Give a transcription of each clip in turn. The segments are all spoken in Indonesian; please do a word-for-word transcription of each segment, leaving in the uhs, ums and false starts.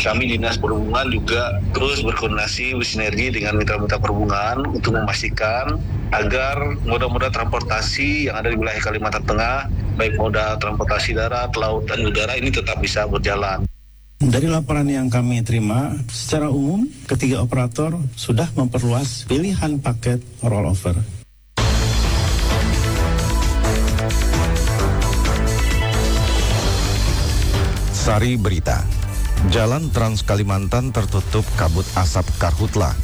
Kami Dinas Perhubungan juga terus berkoordinasi bersinergi dengan mitra-mitra perhubungan untuk memastikan agar moda-moda transportasi yang ada di wilayah Kalimantan Tengah, baik moda transportasi darat, laut, dan udara ini tetap bisa berjalan. Dari laporan yang kami terima, secara umum ketiga operator sudah memperluas pilihan paket rollover. Sari Berita. Jalan Trans Kalimantan tertutup kabut asap karhutla.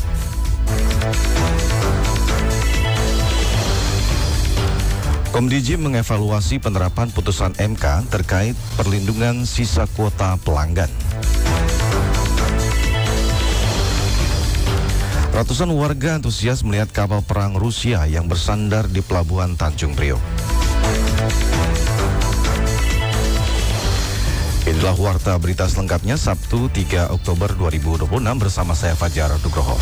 Komdiji mengevaluasi penerapan putusan M K terkait perlindungan sisa kuota pelanggan. Ratusan warga antusias melihat kapal perang Rusia yang bersandar di pelabuhan Tanjung Priok. Inilah warta berita selengkapnya Sabtu tiga Oktober dua ribu dua puluh enam bersama saya Fajar Nugroho.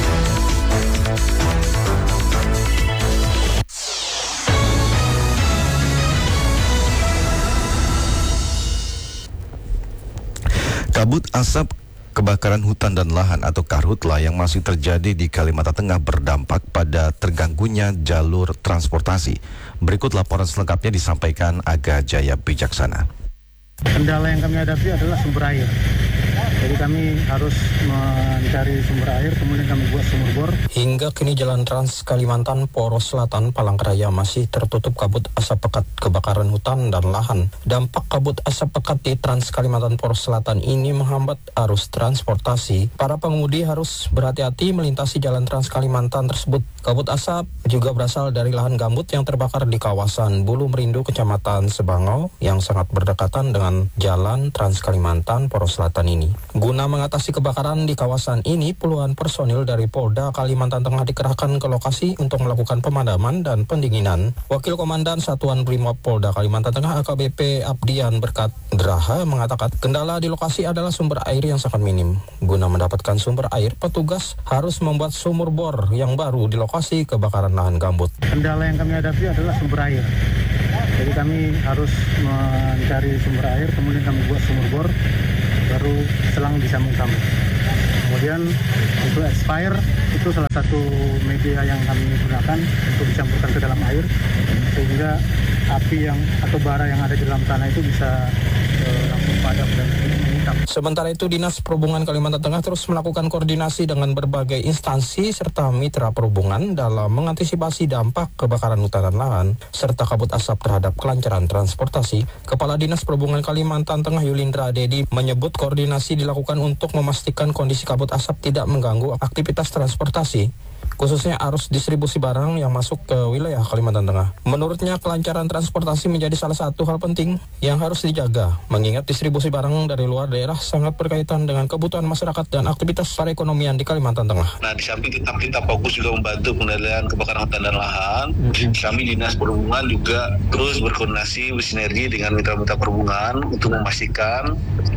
Kabut asap kebakaran hutan dan lahan atau karhutla yang masih terjadi di Kalimantan Tengah berdampak pada terganggunya jalur transportasi. Berikut laporan selengkapnya disampaikan Aga Jaya Bijaksana. Kendala yang kami hadapi adalah sumber air. Jadi kami harus mencari sumber air, kemudian kami buat sumur bor. Hingga kini Jalan Trans Kalimantan Poros Selatan Palangkaraya masih tertutup kabut asap pekat kebakaran hutan dan lahan. Dampak kabut asap pekat di Trans Kalimantan Poros Selatan ini menghambat arus transportasi. Para pengemudi harus berhati-hati melintasi Jalan Trans Kalimantan tersebut. Kabut asap juga berasal dari lahan gambut yang terbakar di kawasan Bulu Merindu, Kecamatan Sebangau yang sangat berdekatan dengan Jalan Trans Kalimantan Poros Selatan ini. Guna mengatasi kebakaran di kawasan ini, puluhan personil dari Polda Kalimantan Tengah dikerahkan ke lokasi untuk melakukan pemadaman dan pendinginan. Wakil Komandan Satuan Brimob Polda Kalimantan Tengah A K B P Abdian Berkat Draha mengatakan kendala di lokasi adalah sumber air yang sangat minim. Guna mendapatkan sumber air, petugas harus membuat sumur bor yang baru di lokasi kebakaran lahan gambut. Kendala yang kami hadapi adalah sumber air. Jadi kami harus mencari sumber air, kemudian kami buat sumur bor, baru selang disambung-sambung. Kemudian untuk expired itu salah satu media yang kami gunakan untuk dicampurkan ke dalam air, sehingga api yang atau bara yang ada di dalam tanah itu bisa eh, langsung padam dan meningkat. Sementara itu, Dinas Perhubungan Kalimantan Tengah terus melakukan koordinasi dengan berbagai instansi serta mitra perhubungan dalam mengantisipasi dampak kebakaran hutan dan lahan serta kabut asap terhadap kelancaran transportasi. Kepala Dinas Perhubungan Kalimantan Tengah Yulindra Dedi menyebut koordinasi dilakukan untuk memastikan kondisi kabut asap tidak mengganggu aktivitas transportasi, khususnya arus distribusi barang yang masuk ke wilayah Kalimantan Tengah. Menurutnya, kelancaran transportasi menjadi salah satu hal penting yang harus dijaga, mengingat distribusi barang dari luar daerah sangat berkaitan dengan kebutuhan masyarakat dan aktivitas perekonomian di Kalimantan Tengah. Nah, di samping tetap kita fokus juga membantu pengendalian kebakaran hutan dan lahan, mm-hmm. kami Dinas Perhubungan juga terus berkoordinasi bersinergi dengan mitra-mitra perhubungan untuk memastikan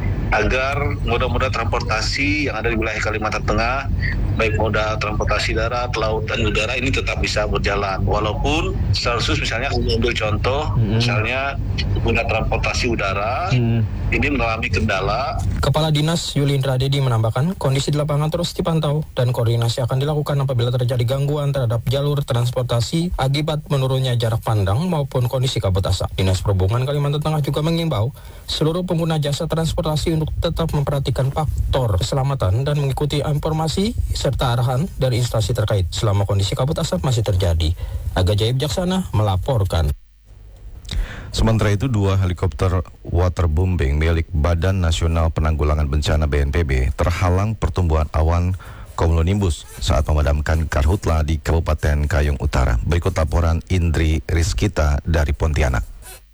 agar moda-moda transportasi yang ada di wilayah Kalimantan Tengah, baik moda transportasi darat, laut, dan udara ini tetap bisa berjalan. Walaupun secara khusus misalnya ambil contoh, hmm. misalnya moda transportasi udara hmm. ini mengalami kendala. Kepala Dinas Yulindra Dedi menambahkan, kondisi di lapangan terus dipantau dan koordinasi akan dilakukan apabila terjadi gangguan terhadap jalur transportasi akibat menurunnya jarak pandang maupun kondisi kabut asap. Dinas Perhubungan Kalimantan Tengah juga mengimbau seluruh pengguna jasa transportasi untuk tetap memperhatikan faktor keselamatan dan mengikuti informasi serta arahan dari instansi terkait selama kondisi kabut asap masih terjadi. Aga Jaya Bijaksana melaporkan. Sementara itu, dua helikopter waterbombing milik Badan Nasional Penanggulangan Bencana B N P B terhalang pertumbuhan awan cumulonimbus saat memadamkan karhutla di Kabupaten Kayong Utara. Berikut laporan Indri Rizkita dari Pontianak.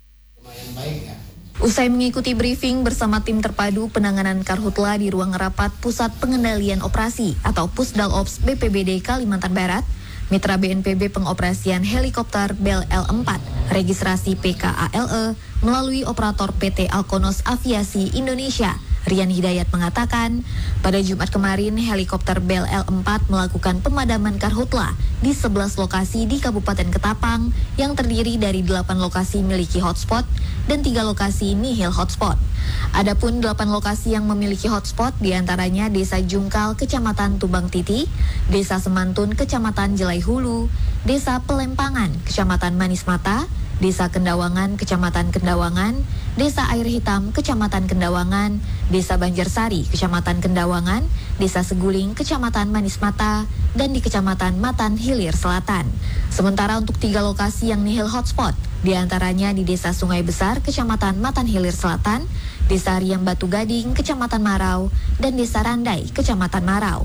Usai mengikuti briefing bersama tim terpadu penanganan karhutla di ruang rapat Pusat Pengendalian Operasi atau Pusdalops B P B D Kalimantan Barat, mitra B N P B pengoperasian helikopter Bell L empat, registrasi P K A L E, melalui operator P T Alkonos Aviasi Indonesia, Rian Hidayat mengatakan, pada Jumat kemarin helikopter B L L empat melakukan pemadaman karhutla di sebelas lokasi di Kabupaten Ketapang yang terdiri dari delapan lokasi miliki hotspot dan tiga lokasi nihil hotspot. Adapun delapan lokasi yang memiliki hotspot diantaranya Desa Jungkal, Kecamatan Tubang Titi, Desa Semantun, Kecamatan Jelai Hulu, Desa Pelempangan, Kecamatan Manis Mata, Desa Kendawangan, Kecamatan Kendawangan, Desa Air Hitam, Kecamatan Kendawangan, Desa Banjarsari, Kecamatan Kendawangan, Desa Seguling, Kecamatan Manis Mata, dan di Kecamatan Matan Hilir Selatan. Sementara untuk tiga lokasi yang nihil hotspot, diantaranya di Desa Sungai Besar, Kecamatan Matan Hilir Selatan, Desa Riam Batu Gading, Kecamatan Marau, dan Desa Randai, Kecamatan Marau.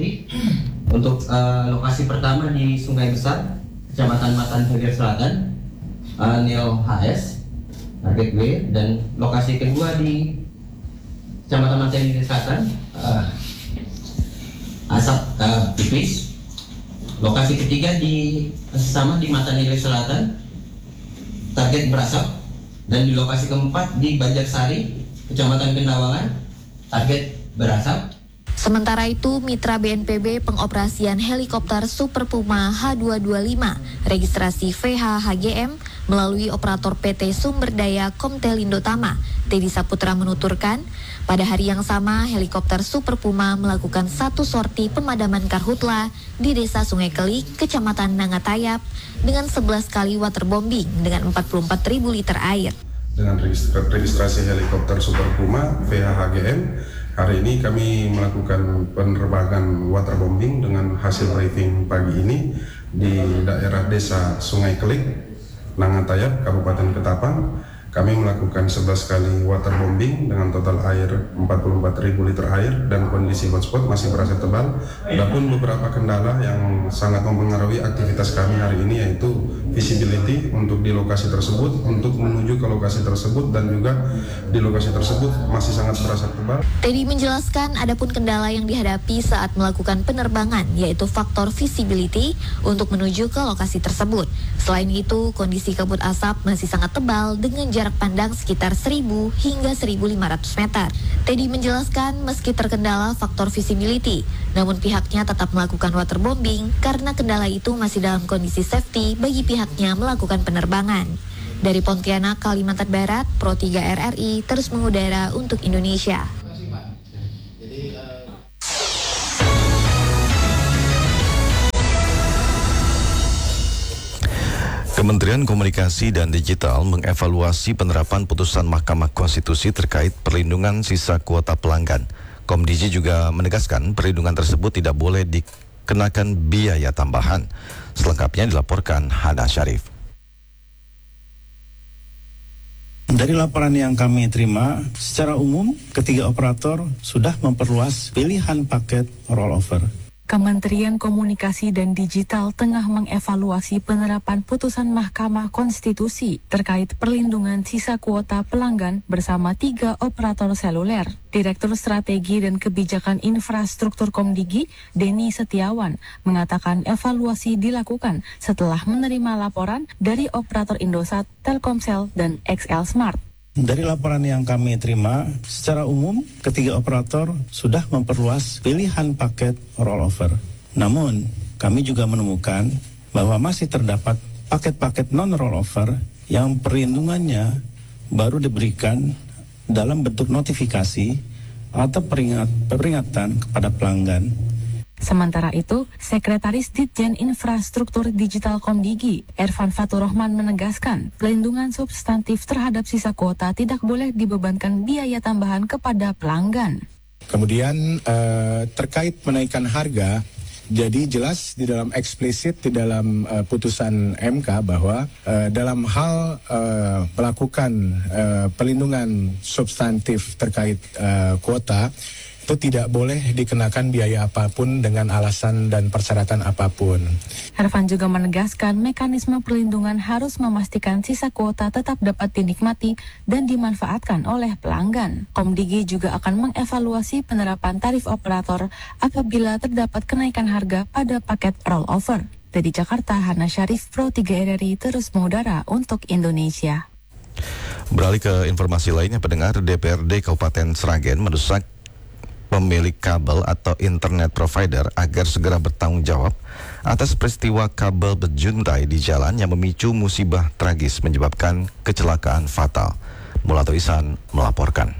Untuk uh, lokasi pertama di Sungai Besar, Kecamatan Matan Hilir Selatan, uh, Neo H S, target B, dan lokasi kedua di Kecamatan Matan Hilir Selatan, uh, Asap uh, Tipis. Lokasi ketiga di sama di Matan Hilir Selatan, target berasap, dan di lokasi keempat di Banjarsari, Kecamatan Kendawangan, target berasap. Sementara itu, mitra B N P B pengoperasian helikopter Super Puma H dua dua lima registrasi V H H G M melalui operator P T Sumber Daya Komtelindo Tama, Teddy Saputra menuturkan, pada hari yang sama helikopter Super Puma melakukan satu sorti pemadaman karhutla di Desa Sungai Kelik, Kecamatan Nangatayap dengan sebelas kali waterbombing dengan empat puluh empat ribu liter air. Dengan registrasi helikopter Super Puma V H H G M, hari ini kami melakukan penerbangan waterbombing dengan hasil briefing pagi ini di daerah Desa Sungai Kelik, Nangatayap, Kabupaten Ketapang. Kami melakukan sebelas kali waterbombing dengan total air empat puluh empat ribu liter air dan kondisi hotspot masih berasa tebal. Adapun beberapa kendala yang sangat mempengaruhi aktivitas kami hari ini yaitu visibility untuk di lokasi tersebut, untuk menuju ke lokasi tersebut dan juga di lokasi tersebut masih sangat berasa tebal. Teddy menjelaskan adapun kendala yang dihadapi saat melakukan penerbangan yaitu faktor visibility untuk menuju ke lokasi tersebut. Selain itu, kondisi kabut asap masih sangat tebal dengan jarak pandang sekitar seribu hingga seribu lima ratus meter. Teddy menjelaskan meski terkendala faktor visibility, namun pihaknya tetap melakukan waterbombing karena kendala itu masih dalam kondisi safety bagi pihaknya melakukan penerbangan. Dari Pontianak, Kalimantan Barat, Pro tiga R R I terus mengudara untuk Indonesia. Kementerian Komunikasi dan Digital mengevaluasi penerapan putusan Mahkamah Konstitusi terkait perlindungan sisa kuota pelanggan. Komdigi juga menegaskan perlindungan tersebut tidak boleh dikenakan biaya tambahan. Selengkapnya dilaporkan Hana Syarif. Dari laporan yang kami terima, secara umum ketiga operator sudah memperluas pilihan paket rollover. Kementerian Komunikasi dan Digital tengah mengevaluasi penerapan putusan Mahkamah Konstitusi terkait perlindungan sisa kuota pelanggan bersama tiga operator seluler. Direktur Strategi dan Kebijakan Infrastruktur Komdigi, Denny Setiawan, mengatakan evaluasi dilakukan setelah menerima laporan dari operator Indosat, Telkomsel, dan X L Smart. Dari laporan yang kami terima, secara umum ketiga operator sudah memperluas pilihan paket rollover. Namun, kami juga menemukan bahwa masih terdapat paket-paket non-rollover yang perlindungannya baru diberikan dalam bentuk notifikasi atau peringat, peringatan kepada pelanggan. Sementara itu, Sekretaris Ditjen Infrastruktur Digital Komdigi, Ervan Faturrahman menegaskan, pelindungan substantif terhadap sisa kuota tidak boleh dibebankan biaya tambahan kepada pelanggan. Kemudian eh, terkait menaikkan harga, jadi jelas di dalam eksplisit di dalam uh, putusan M K bahwa uh, dalam hal uh, melakukan uh, pelindungan substantif terkait uh, kuota, itu tidak boleh dikenakan biaya apapun dengan alasan dan persyaratan apapun. Ervan juga menegaskan mekanisme perlindungan harus memastikan sisa kuota tetap dapat dinikmati dan dimanfaatkan oleh pelanggan. Komdigi juga akan mengevaluasi penerapan tarif operator apabila terdapat kenaikan harga pada paket rollover. Dari Jakarta, Hana Syarif, Pro tiga R R I terus mengudara untuk Indonesia. Beralih ke informasi lainnya, pendengar, D P R D Kabupaten Sragen mendesak pemilik kabel atau internet provider agar segera bertanggung jawab atas peristiwa kabel berjuntai di jalan yang memicu musibah tragis menyebabkan kecelakaan fatal. Mulato Ihsan melaporkan.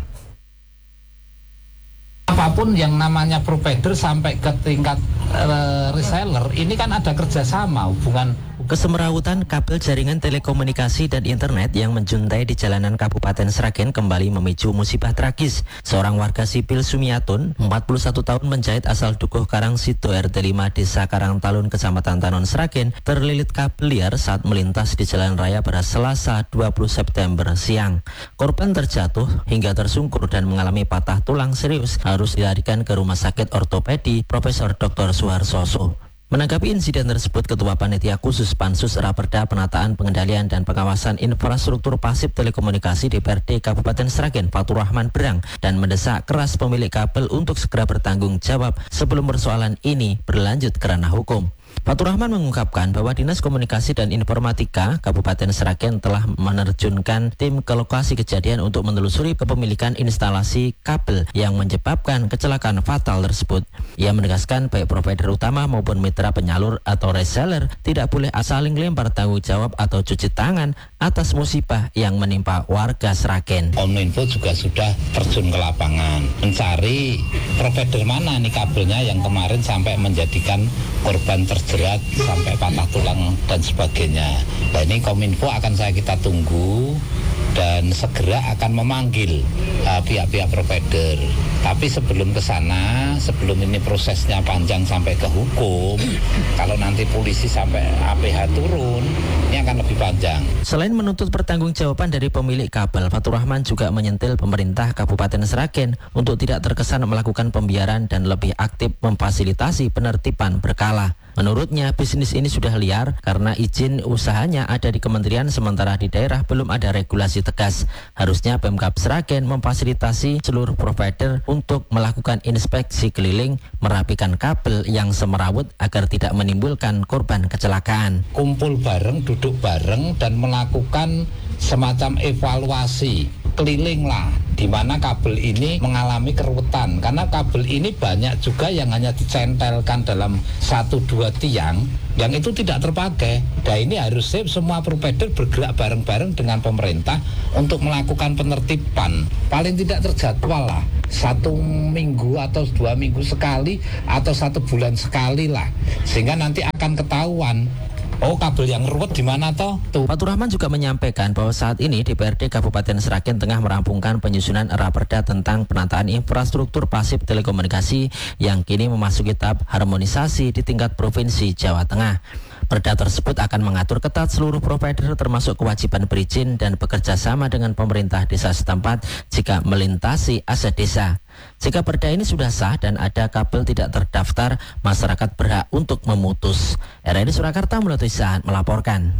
Apapun yang namanya provider sampai ke tingkat uh, reseller, ini kan ada kerjasama hubungan. Kesemrawutan kabel jaringan telekomunikasi dan internet yang menjuntai di jalanan Kabupaten Sragen kembali memicu musibah tragis. Seorang warga sipil Sumiatun, empat puluh satu tahun, menjahit asal Dukuh Karang Sido R T lima Desa Karangtalun Kecamatan Tanon Sragen terlilit kabel liar saat melintas di jalan raya pada Selasa dua puluh September siang. Korban terjatuh hingga tersungkur dan mengalami patah tulang serius, harus dilarikan ke Rumah Sakit Ortopedi Profesor Doktor Suharsoso. Menanggapi insiden tersebut, Ketua Panitia Khusus Pansus Raperda Penataan Pengendalian dan Pengawasan Infrastruktur Pasif Telekomunikasi D P R D Kabupaten Sragen, Fatur Rahman, berang dan mendesak keras pemilik kabel untuk segera bertanggung jawab sebelum persoalan ini berlanjut ke ranah hukum. Fatur Rahman mengungkapkan bahwa Dinas Komunikasi dan Informatika Kabupaten Sragen telah menerjunkan tim ke lokasi kejadian untuk menelusuri kepemilikan instalasi kabel yang menyebabkan kecelakaan fatal tersebut. Ia menegaskan baik provider utama maupun mitra penyalur atau reseller tidak boleh saling lempar tanggung jawab atau cuci tangan atas musibah yang menimpa warga Sragen. Kominfo juga sudah terjun ke lapangan mencari provider mana nih kabelnya yang kemarin sampai menjadikan korban terjerat sampai patah tulang dan sebagainya. Nah, ini Kominfo akan saya kita tunggu dan segera akan memanggil uh, pihak-pihak provider. Tapi sebelum ke sana, sebelum ini prosesnya panjang sampai ke hukum, kalau nanti polisi sampai A P H turun, ini akan lebih panjang. Selain menuntut pertanggungjawaban dari pemilik kabel, Fatur Rahman juga menyentil pemerintah Kabupaten Sragen untuk tidak terkesan melakukan pembiaran dan lebih aktif memfasilitasi penertiban berkala. Menurutnya, bisnis ini sudah liar karena izin usahanya ada di kementerian sementara di daerah belum ada regulasi tegas. Harusnya Pemkab Sragen memfasilitasi seluruh provider untuk melakukan inspeksi keliling, merapikan kabel yang semerawut agar tidak menimbulkan korban kecelakaan. Kumpul bareng, duduk bareng dan melakukan semacam evaluasi keliling lah, di mana kabel ini mengalami keruwetan karena kabel ini banyak juga yang hanya dicentelkan dalam satu dua tiang yang itu tidak terpakai. Nah, ini harusnya semua provider bergerak bareng-bareng dengan pemerintah untuk melakukan penertiban. Paling tidak terjadwal lah, satu minggu atau dua minggu sekali atau satu bulan sekali lah, sehingga nanti akan ketahuan. Oh, kabel yang ruwet di mana toh? Tuh. Fatur Rahman juga menyampaikan bahwa saat ini D P R D Kabupaten Sragen tengah merampungkan penyusunan Raperda tentang penataan infrastruktur pasif telekomunikasi yang kini memasuki tahap harmonisasi di tingkat Provinsi Jawa Tengah. Perda tersebut akan mengatur ketat seluruh provider termasuk kewajiban berizin dan bekerja sama dengan pemerintah desa setempat jika melintasi aset desa. Jika perda ini sudah sah dan ada kabel tidak terdaftar, masyarakat berhak untuk memutus. R R I Surakarta Mulato Ihsan melaporkan.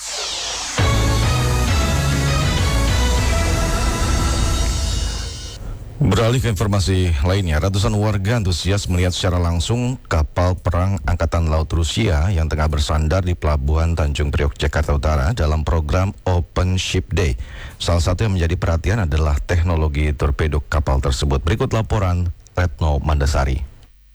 Beralih ke informasi lainnya, ratusan warga antusias melihat secara langsung kapal perang Angkatan Laut Rusia yang tengah bersandar di Pelabuhan Tanjung Priok, Jakarta Utara dalam program Open Ship Day. Salah satu yang menjadi perhatian adalah teknologi torpedo kapal tersebut. Berikut laporan Retno Mandasari.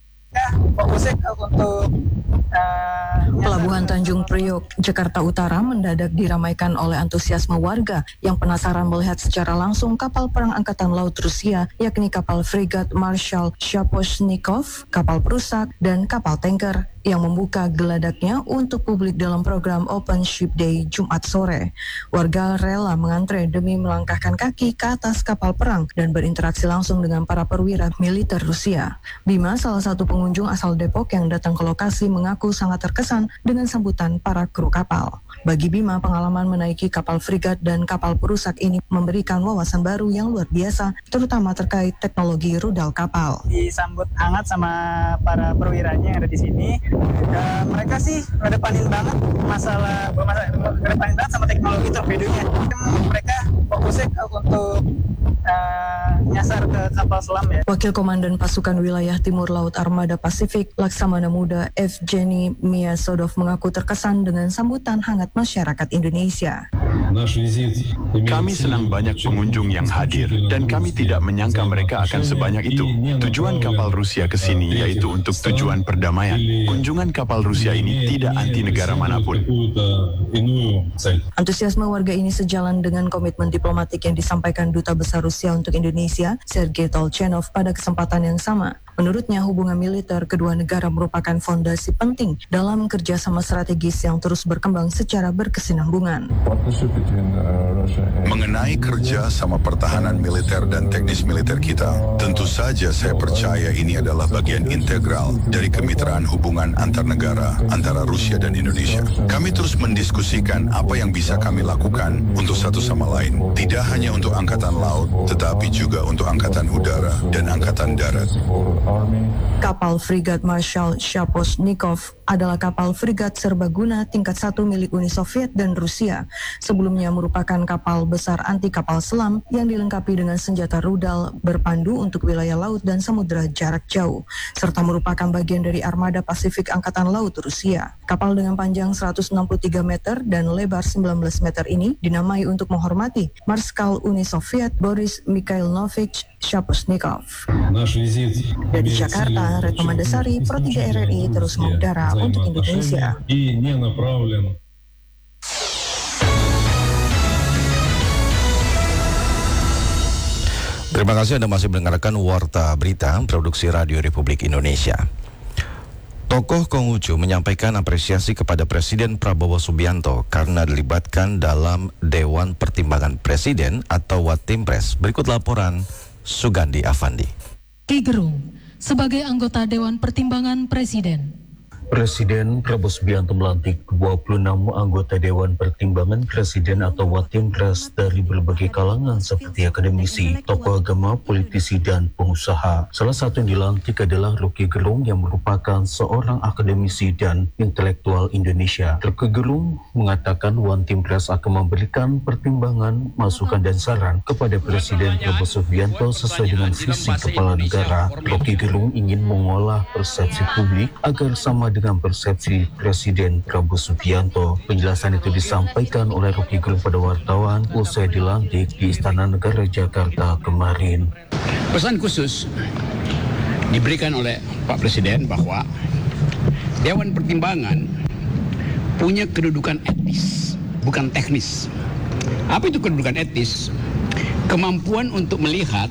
Pelabuhan Tanjung Priok, Jakarta Utara mendadak diramaikan oleh antusiasme warga yang penasaran melihat secara langsung kapal perang Angkatan Laut Rusia, yakni kapal frigat Marshal Shaposhnikov, kapal perusak, dan kapal tanker yang membuka geladaknya untuk publik dalam program Open Ship Day Jumat sore. Warga rela mengantre demi melangkahkan kaki ke atas kapal perang dan berinteraksi langsung dengan para perwira militer Rusia. Bima, salah satu pengunjung asal Depok yang datang ke lokasi, mengaku sangat terkesan dengan sambutan para kru kapal. Bagi Bima, pengalaman menaiki kapal frigat dan kapal perusak ini memberikan wawasan baru yang luar biasa, terutama terkait teknologi rudal kapal. Disambut hangat sama para perwiranya yang ada di sini. Uh, mereka sih ngedepanin banget masalah, masalah ngedepanin banget sama teknologi torpedonya. Mereka fokusnya ke, untuk uh, nyasar ke kapal selam ya. Wakil Komandan Pasukan Wilayah Timur Laut Armada Pasifik Laksamana Muda Evgeny Miasodov mengaku terkesan dengan sambutan hangat masyarakat Indonesia. Kami senang banyak pengunjung yang hadir dan kami tidak menyangka mereka akan sebanyak itu. Tujuan kapal Rusia ke sini yaitu untuk tujuan perdamaian. Kunjungan kapal Rusia ini tidak anti negara manapun. Antusiasme warga ini sejalan dengan komitmen diplomatik yang disampaikan Duta Besar Rusia untuk Indonesia, Sergei Tolchenov, pada kesempatan yang sama. Menurutnya, hubungan militer kedua negara merupakan fondasi penting dalam kerjasama strategis yang terus berkembang secara berkesinambungan. Mengenai kerja sama pertahanan militer dan teknis militer kita, tentu saja saya percaya ini adalah bagian integral dari kemitraan hubungan antar negara antara Rusia dan Indonesia. Kami terus mendiskusikan apa yang bisa kami lakukan untuk satu sama lain, tidak hanya untuk Angkatan Laut, tetapi juga untuk Angkatan Udara dan Angkatan Darat. Kapal Frigat Marshal Shaposhnikov adalah kapal frigat serbaguna tingkat satu milik Uni Soviet dan Rusia. Sebelumnya merupakan kapal besar anti kapal selam yang dilengkapi dengan senjata rudal berpandu untuk wilayah laut dan samudera jarak jauh, serta merupakan bagian dari armada Pasifik Angkatan Laut Rusia. Kapal dengan panjang seratus enam puluh tiga meter dan lebar sembilan belas meter ini dinamai untuk menghormati Marskal Uni Soviet Boris Mikhailovich Shaposhnikov. Dari Jakarta, Retno Mandasari, Pro tiga R R I terus mengudara untuk Indonesia. Terima kasih Anda masih mendengarkan Warta Berita Produksi Radio Republik Indonesia. Tokoh Konghucu menyampaikan apresiasi kepada Presiden Prabowo Subianto karena dilibatkan dalam Dewan Pertimbangan Presiden atau Watimpres. Berikut laporan Sugandi Afandi. Ki Gerung sebagai anggota Dewan Pertimbangan Presiden. Presiden Prabowo Subianto melantik dua puluh enam anggota Dewan Pertimbangan Presiden atau Watimpres dari berbagai kalangan seperti akademisi, tokoh agama, politisi, dan pengusaha. Salah satu yang dilantik adalah Roky Gerung yang merupakan seorang akademisi dan intelektual Indonesia. Roky Gerung mengatakan Watimpres akan memberikan pertimbangan, masukan, dan saran kepada Presiden Prabowo Subianto sesuai dengan visi kepala negara. Roky Gerung ingin mengolah persepsi publik agar sama dengan dengan persepsi Presiden Prabowo Subianto. Penjelasan itu disampaikan oleh Roky Gerung pada wartawan usai dilantik di Istana Negara Jakarta kemarin. Pesan khusus diberikan oleh Pak Presiden bahwa Dewan Pertimbangan punya kedudukan etis, bukan teknis. Apa itu kedudukan etis? Kemampuan untuk melihat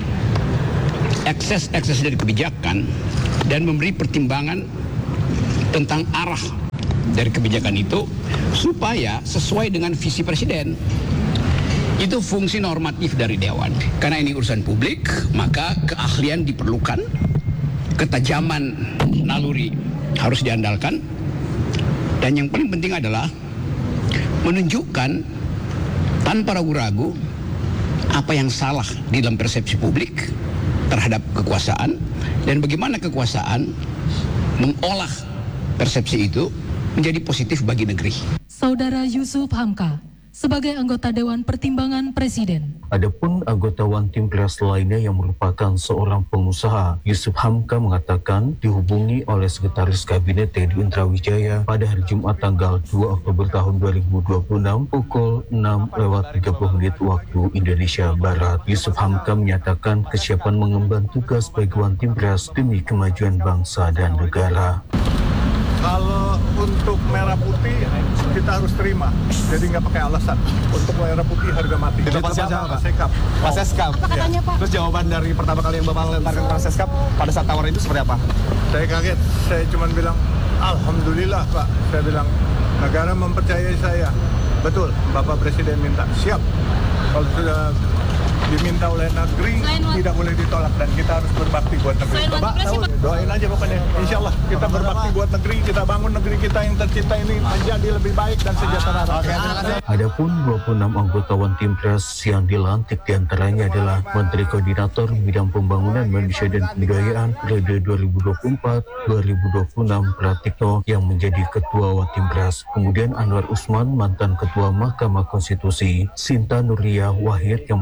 ekses-ekses dari kebijakan dan memberi pertimbangan tentang arah dari kebijakan itu supaya sesuai dengan visi Presiden. Itu fungsi normatif dari Dewan. Karena ini urusan publik, maka keahlian diperlukan, ketajaman naluri harus diandalkan, dan yang paling penting adalah menunjukkan tanpa ragu-ragu apa yang salah di dalam persepsi publik terhadap kekuasaan dan bagaimana kekuasaan mengolah persepsi itu menjadi positif bagi negeri. Saudara Yusuf Hamka sebagai anggota Dewan Pertimbangan Presiden. Adapun anggota Watimpres lainnya yang merupakan seorang pengusaha, Yusuf Hamka mengatakan dihubungi oleh Sekretaris Kabinet Teddy Indrawijaya pada hari Jumat tanggal dua Oktober tahun dua ribu dua puluh enam pukul enam lewat tiga puluh menit waktu Indonesia Barat. Yusuf Hamka menyatakan kesiapan mengemban tugas bagi Watimpres demi kemajuan bangsa dan negara. Kalau untuk merah putih kita harus terima, jadi nggak pakai alasan. Untuk merah putih harga mati. Itu Pak siapa? Pak Sekap. Pak Seskap. Apa katanya, Pak? Terus jawaban dari pertama kali yang Bapak lentarkan Pak Seskap pada saat tawaran itu seperti apa? Saya kaget. Saya cuma bilang, Alhamdulillah Pak. Saya bilang, negara mempercayai saya. Betul, Bapak Presiden minta. Siap. Kalau sudah diminta oleh negeri tidak boleh ditolak dan kita harus berbakti buat negeri. Bapak tahu, doain aja pokoknya. Insya Allah kita berbakti buat negeri, kita bangun negeri kita yang tercipta ini menjadi lebih baik dan sejahtera. Adapun dua puluh enam anggota Watimpres yang dilantik diantaranya adalah Menteri Koordinator Bidang Pembangunan Manusia dan Kebudayaan periode dua ribu dua puluh empat sampai dua ribu dua puluh enam Pratikno yang menjadi Ketua Watimpres. Kemudian Anwar Usman mantan Ketua Mahkamah Konstitusi, Sinta Nuria Wahid yang merupakan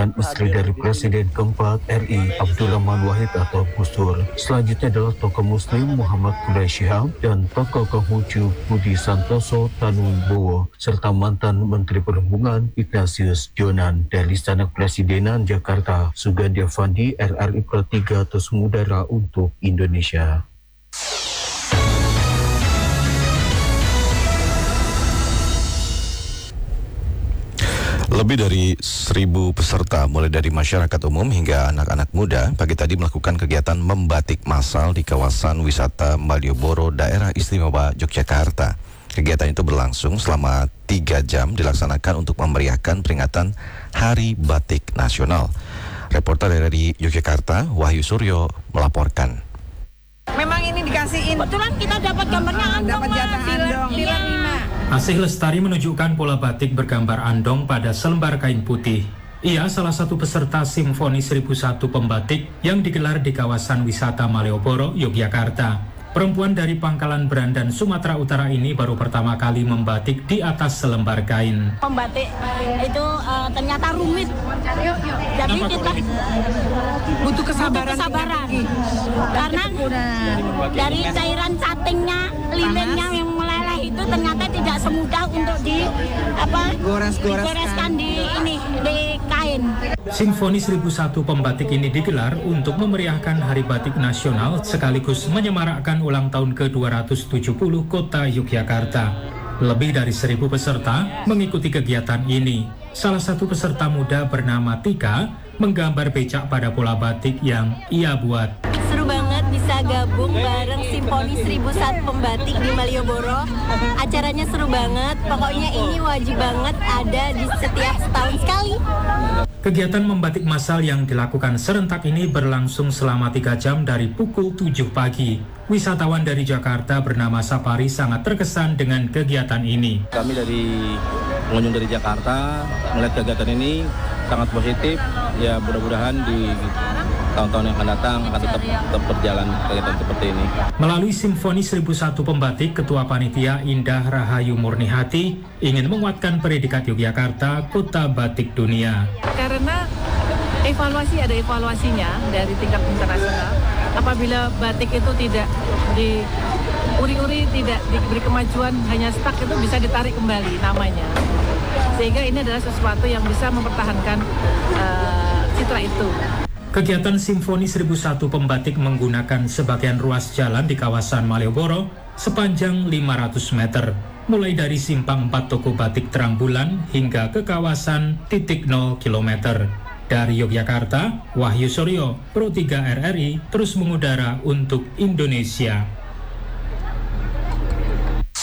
mantan istri dari Presiden keempat R I Abdurrahman Wahid atau Gus Dur. Selanjutnya adalah tokoh Muslim Muhammad Quraish Shihab dan tokoh Konghucu Budi Santoso Tanungbowo serta mantan Menteri Perhubungan Ignatius Jonan. Dari Istana Kepresidenan Jakarta, Sugandi Avandi, R R I Pro tiga Terus Mengudara untuk Indonesia. Lebih dari seribu peserta mulai dari masyarakat umum hingga anak-anak muda pagi tadi melakukan kegiatan membatik massal di kawasan wisata Malioboro, daerah istimewa Yogyakarta. Kegiatan itu berlangsung selama tiga jam dilaksanakan untuk memeriahkan peringatan Hari Batik Nasional. Reporter dari Yogyakarta, Wahyu Suryo melaporkan. Memang ini dikasihin. Kebetulan kita dapat gambarnya andong, dapat jatah andong. Iya. Asih Lestari menunjukkan pola batik bergambar andong pada selembar kain putih. Ia salah satu peserta Simfoni seribu satu Pembatik yang digelar di kawasan wisata Malioboro, Yogyakarta. Perempuan dari Pangkalan Berandan, Sumatera Utara ini baru pertama kali membatik di atas selembar kain. Membatik itu uh, ternyata rumit. Jadi kita butuh kesabaran. Butuh kesabaran. Karena dari cairan cuttingnya, lilinnya yang meleleh itu ternyata tidak semudah untuk di apa? Gores-goreskan di ini di kain. Simfoni seribu satu Pembatik ini digelar untuk memeriahkan Hari Batik Nasional sekaligus menyemarakkan ulang tahun ke dua ratus tujuh puluh Kota Yogyakarta. Lebih dari seribu peserta mengikuti kegiatan ini. Salah satu peserta muda bernama Tika menggambar becak pada pola batik yang ia buat. Seru banget bisa gabung bareng Simfoni seribu satu Pembatik di Malioboro. Acaranya seru banget, pokoknya ini wajib banget ada di setiap setahun sekali. Kegiatan membatik massal yang dilakukan serentak ini berlangsung selama tiga jam dari pukul tujuh pagi. Wisatawan dari Jakarta bernama Sapari sangat terkesan dengan kegiatan ini. Kami dari pengunjung dari Jakarta melihat kegiatan ini sangat positif. Ya mudah-mudahan di tahun-tahun yang akan datang akan tetap, tetap berjalan kegiatan seperti ini. Melalui Simfoni seribu satu Pembatik, Ketua Panitia Indah Rahayu Murnihati ingin menguatkan predikat Yogyakarta Kota Batik Dunia. Karena evaluasi ada evaluasinya dari tingkat internasional. Apabila batik itu tidak diuri-uri, tidak diberi kemajuan, hanya stuck, itu bisa ditarik kembali namanya. Sehingga ini adalah sesuatu yang bisa mempertahankan uh, citra itu. Kegiatan Simfoni seribu satu Pembatik menggunakan sebagian ruas jalan di kawasan Malioboro sepanjang lima ratus meter, mulai dari simpang empat toko batik Terang Bulan hingga ke kawasan titik nol kilometer. Dari Yogyakarta, Wahyu Suryo, Pro tiga R R I, terus mengudara untuk Indonesia.